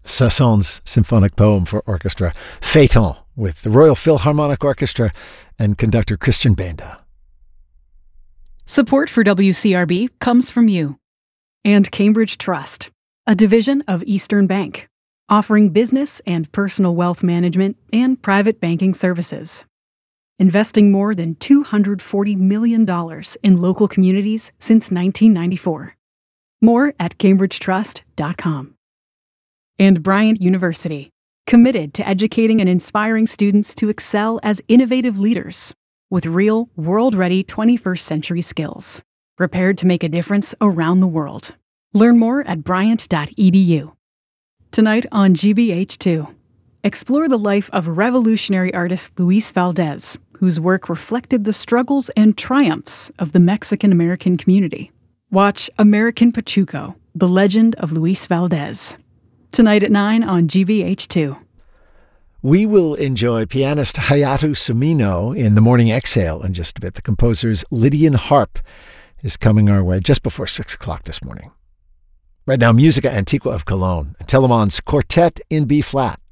Saint-Saëns symphonic poem for orchestra, Phaeton, with the Royal Philharmonic Orchestra and conductor Christian Benda. Support for WCRB comes from you and Cambridge Trust, a division of Eastern Bank, offering business and personal wealth management and private banking services. Investing more than $240 million in local communities since 1994. More at cambridgetrust.com. And Bryant University, committed to educating and inspiring students to excel as innovative leaders with real, world-ready 21st century skills, prepared to make a difference around the world. Learn more at bryant.edu. Tonight on GBH2, explore the life of revolutionary artist Luis Valdez, whose work reflected the struggles and triumphs of the Mexican-American community. Watch American Pachuco, The Legend of Luis Valdez. Tonight at 9 on GBH2. We will enjoy pianist Hayato Sumino in The Morning Exhale in just a bit. The composer's Lydian Harp is coming our way just before 6 o'clock this morning. Right now, Musica Antigua of Cologne, Telemann's Quartet in B-flat.